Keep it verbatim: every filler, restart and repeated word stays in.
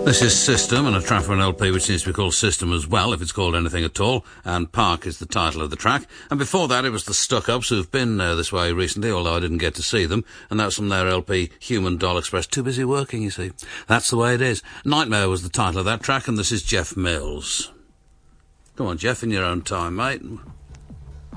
This is System, and a track for an L P which seems to be called System as well, if it's called anything at all, and Park is the title of the track. And before that it was the Stuck-Ups, who've been uh, this way recently, although I didn't get to see them, and that's from their L P Human Doll Express. Too busy working, you see. That's the way it is. Nightmare was the title of that track, and this is Jeff Mills. Come on, Jeff, in your own time, mate.